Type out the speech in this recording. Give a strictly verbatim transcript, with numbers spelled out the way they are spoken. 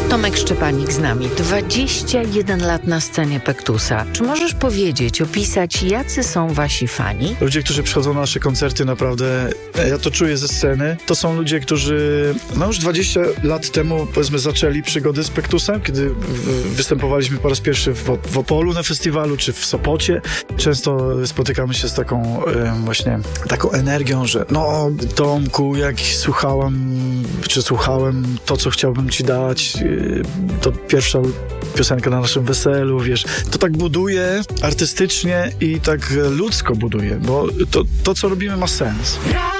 Tomek Szczepanik z nami. dwadzieścia jeden lat na scenie Pektusa. Czy możesz powiedzieć, opisać, jacy są wasi fani? Ludzie, którzy przychodzą na nasze koncerty, naprawdę, ja to czuję ze sceny, to są ludzie, którzy no już dwadzieścia lat temu, powiedzmy, zaczęli przygody z Pektusem, kiedy występowaliśmy po raz pierwszy w, w Opolu na festiwalu, czy w Sopocie. Często spotykamy się z taką e, właśnie, taką energią, że no, Tomku, jak słuchałam, czy słuchałem to, co chciałbym ci dać, to pierwsza piosenka na naszym weselu, wiesz, to tak buduje artystycznie i tak ludzko buduje, bo to, to co robimy, ma sens.